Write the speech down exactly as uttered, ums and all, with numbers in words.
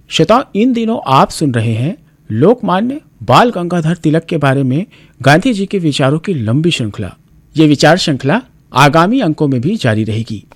श्रोताओ, इन दिनों आप सुन रहे हैं लोकमान्य बाल गंगाधर तिलक के बारे में गांधी जी के विचारों की लंबी श्रृंखला। ये विचार श्रृंखला आगामी अंकों में भी जारी रहेगी।